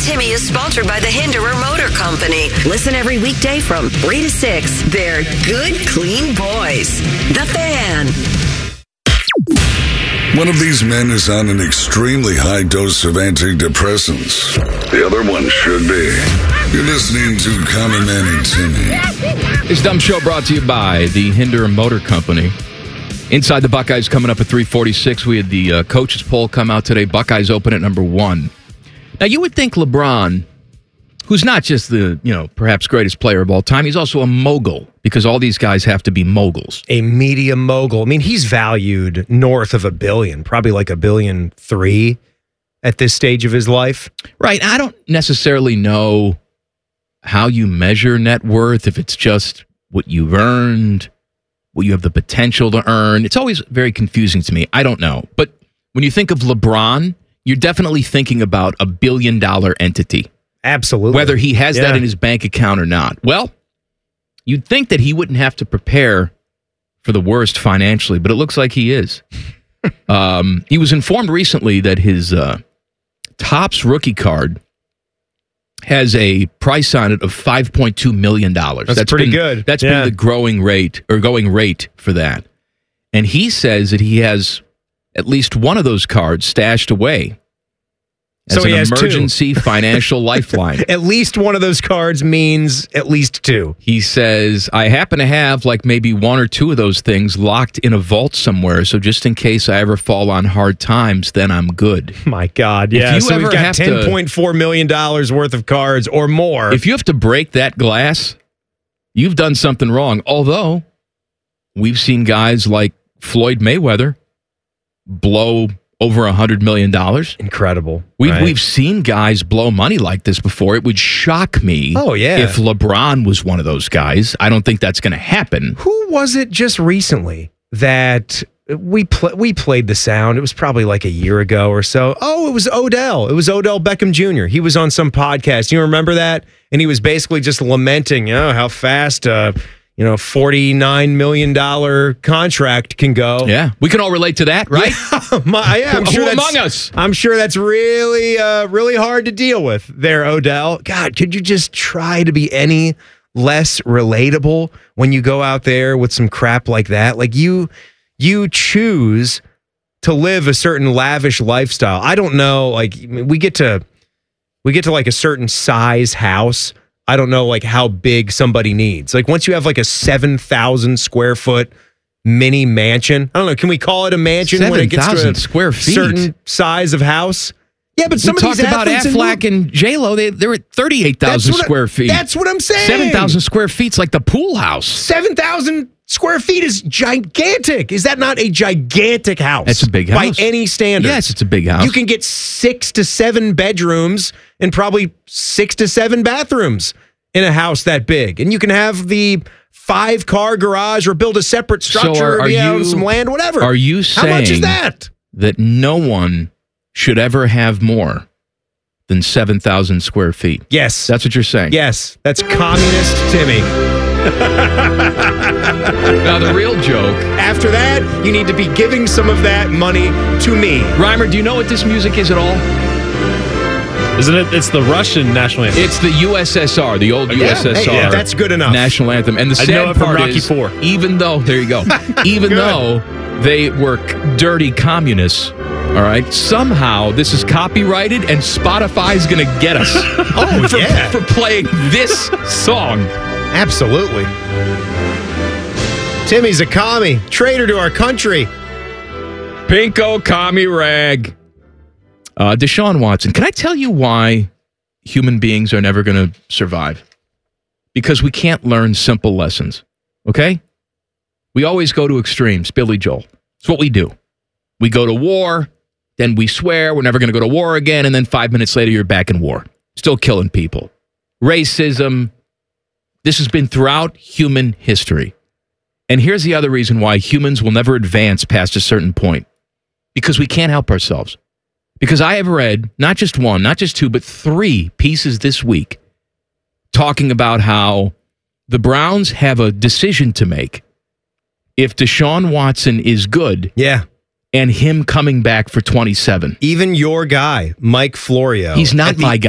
Timmy is sponsored by the Hinderer Motor Company. Listen every weekday from 3 to 6. They're good, clean boys. The Fan. One of these men is on an extremely high dose of antidepressants. The other one should be. You're listening to Common Man and Timmy. This dumb show brought to you by the Hinderer Motor Company. Inside the Buckeyes coming up at 3:46. We had the coaches poll come out today. Buckeyes open at number 1. Now, you would think LeBron, who's not just the, perhaps greatest player of all time, he's also a mogul, because all these guys have to be moguls. A media mogul. I mean, he's valued north of $1 billion, probably like $1.3 billion at this stage of his life. Right. I don't necessarily know how you measure net worth, if it's just what you've earned, what you have the potential to earn. It's always very confusing to me. I don't know. But when you think of LeBron, you're definitely thinking about $1 billion entity. Absolutely. Whether he has that in his bank account or not. Well, you'd think that he wouldn't have to prepare for the worst financially, but it looks like he is. He was informed recently that his Topps rookie card has a price on it of $5.2 million. That's pretty good. That's been the going rate for that. And he says that he has at least one of those cards stashed away as an emergency financial lifeline. At least one of those cards means at least 2. He says, I happen to have like maybe 1 or 2 of those things locked in a vault somewhere, so just in case I ever fall on hard times, then I'm good. My God, yeah. So we've got $10.4 million worth of cards or more. If you have to break that glass, you've done something wrong. Although, we've seen guys like Floyd Mayweather blow over $100 million. Incredible. We've seen guys blow money like this before. It would shock me if LeBron was one of those guys. I don't think that's going to happen. Who was it just recently that we played the sound? It was probably like a year ago or so. Oh, it was Odell. It was Odell Beckham Jr. He was on some podcast. You remember that? And he was basically just lamenting, how fast $49 million contract can go. Yeah, we can all relate to that, right? Who among us? I'm sure that's really, really hard to deal with there, Odell. God, could you just try to be any less relatable when you go out there with some crap like that? Like you choose to live a certain lavish lifestyle. I don't know. Like we get to like a certain size house. I don't know like how big somebody needs. Like once you have like a 7,000 square foot mini mansion, I don't know, can we call it a mansion when it gets to a square feet? Certain size of house? Yeah, but some of these about Affleck and J-Lo, they're at 38,000 square feet. That's what I'm saying. 7,000 square feet's like the pool house. 7,000 square feet is gigantic. Is that not a gigantic house? That's a big house. By any standard. Yes, it's a big house. You can get 6 to 7 bedrooms and probably 6 to 7 bathrooms in a house that big. And you can have the 5-car garage or build a separate structure on some land, whatever. Are you saying how much is that? That no one should ever have more than 7,000 square feet? Yes. That's what you're saying? Yes. That's communist Timmy. Now, the real joke. After that, you need to be giving some of that money to me. Reimer, do you know what this music is at all? Isn't it? It's the Russian national anthem. It's the USSR, the old USSR. Hey, that's good enough. National anthem. And the sad part is, even though, there you go, even though they were dirty communists, all right, somehow this is copyrighted and Spotify's going to get us for playing this song. Absolutely. Timmy's a commie, traitor to our country. Pinko commie rag. Deshaun Watson, can I tell you why human beings are never going to survive? Because we can't learn simple lessons, okay? We always go to extremes, Billy Joel. It's what we do. We go to war, then we swear we're never going to go to war again, and then 5 minutes later you're back in war, still killing people. Racism, this has been throughout human history. And here's the other reason why humans will never advance past a certain point. Because we can't help ourselves. Because I have read not just 1, not just 2, but 3 pieces this week talking about how the Browns have a decision to make if Deshaun Watson is good. Yeah. And him coming back for 27. Even your guy, Mike Florio. He's not my guy.